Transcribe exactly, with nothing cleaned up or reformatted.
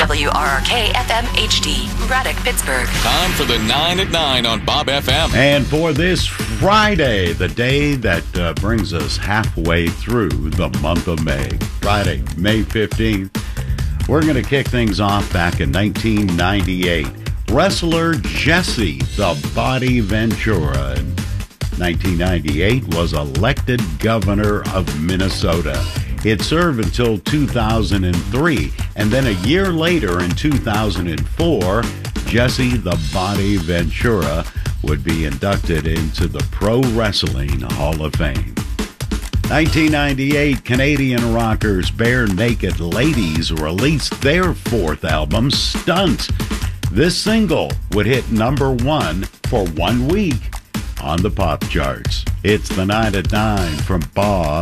W R R K F M H D, Braddock, Pittsburgh. Time for the nine at nine on Bob F M. And for this Friday, the day that uh, brings us halfway through the month of May, Friday, May fifteenth, we're going to kick things off back in nineteen ninety-eight. Wrestler Jesse the Body Ventura in nineteen ninety-eight was elected governor of Minnesota. It served until two thousand three, and then a year later in two thousand four, Jesse the Body Ventura would be inducted into the Pro Wrestling Hall of Fame. nineteen ninety-eight, Canadian rockers Bare Naked Ladies released their fourth album, Stunt. This single would hit number one for one week on the pop charts. It's the nine at nine from Bob